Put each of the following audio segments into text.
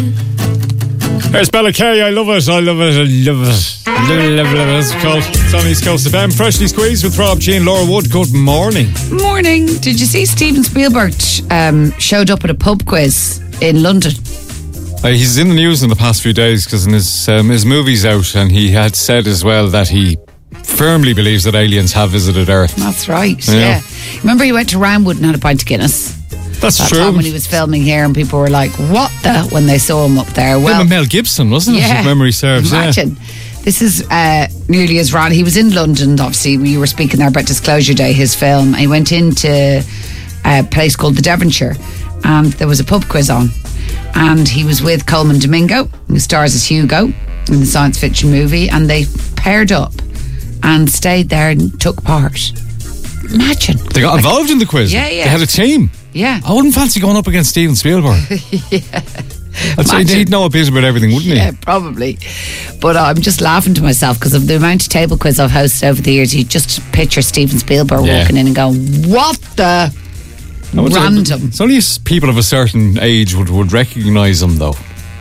There's Bella Kay. I love it. I love it. I love it. Love it. That's called. It's on East Coast FM. Freshly squeezed with Rob G and Laura Wood. Good morning. Morning. Did you see Steven Spielberg showed up at a pub quiz in London? He's in the news in the past few days because his movie's out, and he had said as well that he firmly believes that aliens have visited Earth. That's right. Yeah. Remember, he went to Roundwood and had a pint of Guinness. That's true. Time when he was filming here, and people were like, "What the?" when they saw him up there. Well, Mel Gibson, wasn't it? If memory serves. Imagine. This is nearly as rad. He was in London, obviously. We were speaking there about Disclosure Day, his film. He went into a place called the Devonshire, and there was a pub quiz on. And he was with Coleman Domingo, who stars as Hugo in the science fiction movie, and they paired up and stayed there and took part. Imagine. They got involved in the quiz. Yeah. They had a team. Yeah. I wouldn't fancy going up against Steven Spielberg. I'd say he'd know a bit about everything, wouldn't he? Yeah, probably. But I'm just laughing to myself because of the amount of table quiz I've hosted over the years. You just picture Steven Spielberg walking in and going, "What the?" Random. It's only people of a certain age would recognise him, though.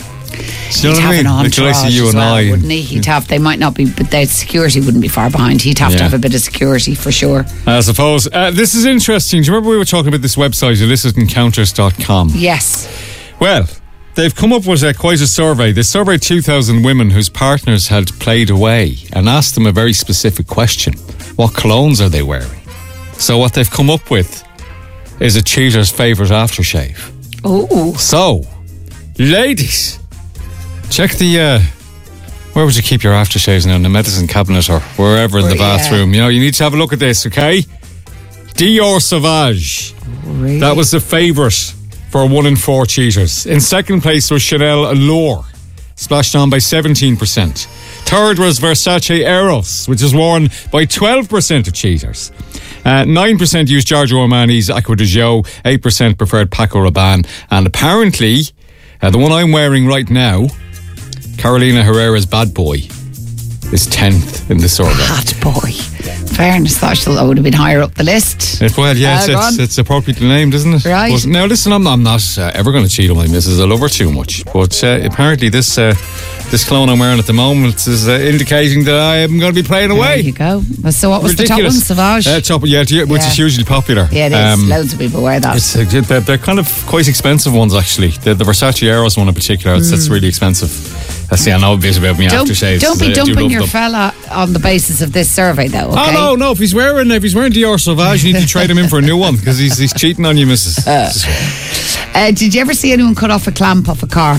Do you know what I mean? Like the likes of you and I. Wouldn't he? He'd have, they might not be, but their security wouldn't be far behind. He'd have to have a bit of security for sure. I suppose. This is interesting. Do you remember we were talking about this website, illicitencounters.com? Yes. Well, they've come up with quite a survey. They surveyed 2,000 women whose partners had played away and asked them a very specific question. What colognes are they wearing? So what they've come up with is a cheater's favourite aftershave. Oh. So, ladies, check the... where would you keep your aftershaves now? In the medicine cabinet or wherever in the bathroom. You know, you need to have a look at this, okay? Dior Sauvage. Really? That was the favourite for 1 in 4 cheaters. In second place was Chanel Allure, splashed on by 17%. Third was Versace Eros, which is worn by 12% of cheaters. 9% used Giorgio Armani's Acqua di Gio, 8% preferred Paco Rabanne, and apparently, the one I'm wearing right now, Carolina Herrera's Bad Boy, is 10th in the survey. Bad Boy. Fairness, that would have been higher up the list. Well, yes, it's appropriately named, isn't it? Right. But now, listen, I'm not ever going to cheat on my missus. I love her too much. But apparently this cologne I'm wearing at the moment is indicating that I am going to be playing away. There you go. So what was Ridiculous. the top one? Sauvage? Which is hugely popular. Yeah, it is. Loads of people wear that. They're kind of quite expensive ones, actually. The Versace Eros one in particular, it's really expensive. I know a bit about me aftershaves. Don't be dumping your fella on the basis of this survey, though, okay? Oh, no. If he's wearing Dior Sauvage, you need to trade him in for a new one because he's cheating on you, missus. Did you ever see anyone cut off a clamp off a car?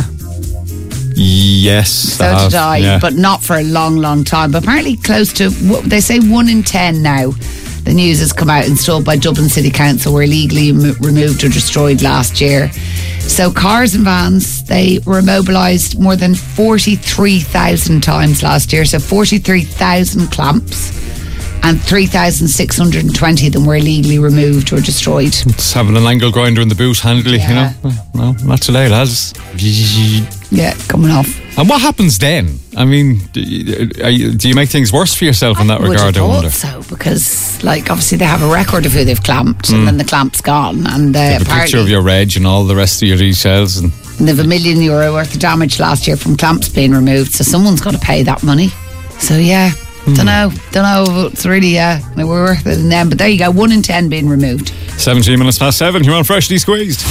Yes. So did I, but not for a long, long time. But apparently close to, they say 1 in 10 now. The news has come out, installed by Dublin City Council, were illegally removed or destroyed last year. So cars and vans, they were immobilised more than 43,000 times last year. So 43,000 clamps, and 3,620 of them were illegally removed or destroyed. Just having an angle grinder in the boot handily, you know. No, not today, lads. Yeah, coming off. And what happens then? I mean, do you make things worse for yourself in that regard? I wonder. So, because obviously they have a record of who they've clamped, and then the clamp's gone, and they have a picture of your reg and all the rest of your details, and they have €1 million worth of damage last year from clamps being removed. So someone's got to pay that money. So don't know if it's really we're worth it in them. But there you go, 1 in 10 being removed. 17 minutes past 7. You're on Freshly Squeezed.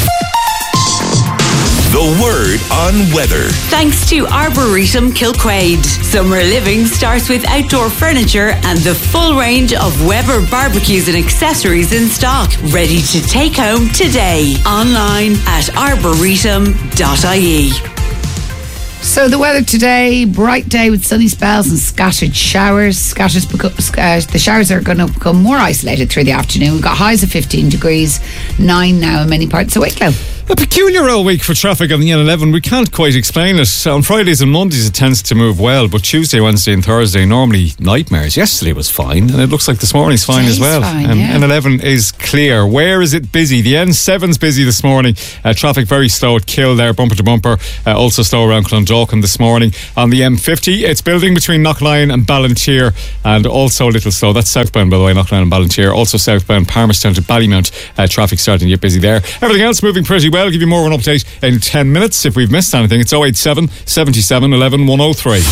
The word on weather. Thanks to Arboretum Kilquade. Summer living starts with outdoor furniture and the full range of Weber barbecues and accessories in stock. Ready to take home today. Online at arboretum.ie. So the weather today, bright day with sunny spells and scattered showers. The showers are going to become more isolated through the afternoon. We've got highs of 15 degrees, 9 now in many parts of Wicklow. A peculiar old week for traffic on the N11. We can't quite explain it. On Fridays and Mondays it tends to move well, but Tuesday, Wednesday and Thursday normally nightmares. Yesterday was fine, and it looks like this morning's fine as well. N11 is clear. Where is it busy? The N7's busy this morning. Traffic very slow at Kill there, bumper to bumper. Also slow around Clondalkin this morning. On the M50, it's building between Knockline and Ballantyre, and also a little slow. That's southbound, by the way, Knockline and Ballantyre. Also southbound Palmerstown to Ballymount. Traffic starting to get busy there. Everything else moving pretty well. well. I'll give you more of an update in 10 minutes if we've missed anything. It's 087 77 11 103.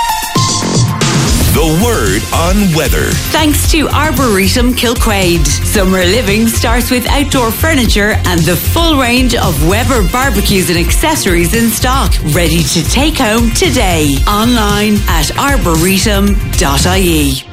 The Word on Weather. Thanks to Arboretum Kilquade. Summer living starts with outdoor furniture and the full range of Weber barbecues and accessories in stock. Ready to take home today. Online at arboretum.ie.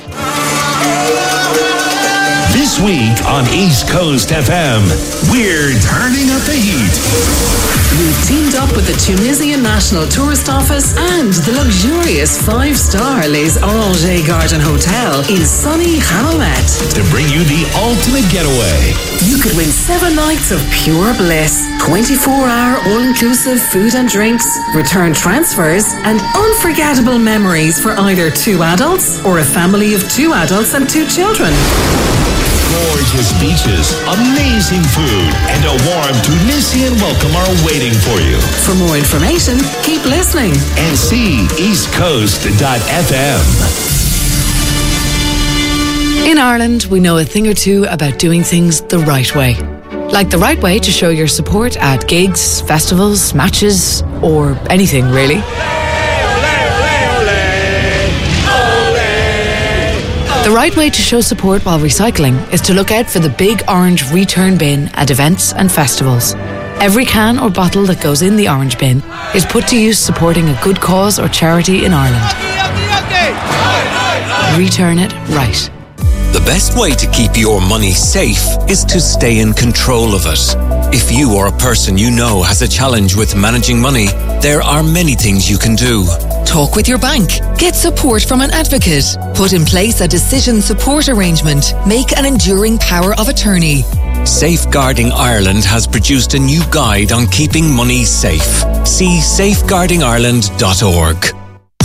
This week on East Coast FM, we're turning up the heat. We've teamed up with the Tunisian National Tourist Office and the luxurious 5-star Les Orangers Garden Hotel in sunny Hammamet to bring you the ultimate getaway. You could win 7 nights of pure bliss, 24-hour all-inclusive food and drinks, return transfers, and unforgettable memories for either 2 adults or a family of 2 adults and 2 children. Gorgeous beaches, amazing food, and a warm Tunisian welcome are waiting for you. For more information, keep listening. And see eastcoast.fm. In Ireland, we know a thing or two about doing things the right way. Like the right way to show your support at gigs, festivals, matches, or anything really. The right way to show support while recycling is to look out for the big orange return bin at events and festivals. Every can or bottle that goes in the orange bin is put to use supporting a good cause or charity in Ireland. Return it right. The best way to keep your money safe is to stay in control of it. If you or a person you know has a challenge with managing money, there are many things you can do. Talk with your bank. Get support from an advocate. Put in place a decision support arrangement. Make an enduring power of attorney. Safeguarding Ireland has produced a new guide on keeping money safe. See safeguardingireland.org.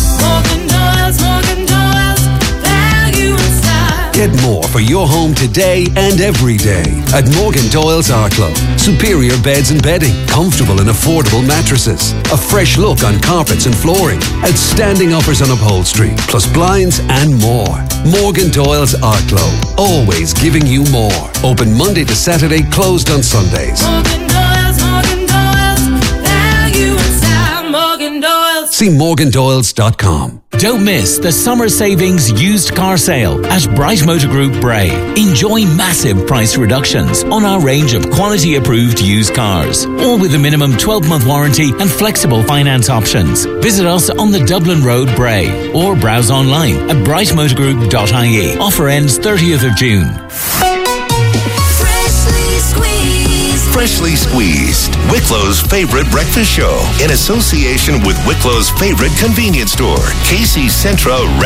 Get more for your home today and every day at Morgan Doyle's Arklow. Superior beds and bedding, comfortable and affordable mattresses, a fresh look on carpets and flooring, outstanding offers on upholstery, plus blinds and more. Morgan Doyle's Arklow, always giving you more. Open Monday to Saturday, closed on Sundays. Morgan Doyle's, value inside Morgan Doyle's. See morgandoyles.com. Don't miss the summer savings used car sale at Bright Motor Group Bray. Enjoy massive price reductions on our range of quality approved used cars, all with a minimum 12-month warranty and flexible finance options. Visit us on the Dublin Road, Bray, or browse online at brightmotorgroup.ie. Offer ends 30th of June. Freshly Squeezed, Wicklow's favorite breakfast show, in association with Wicklow's favorite convenience store, Casey's Centra.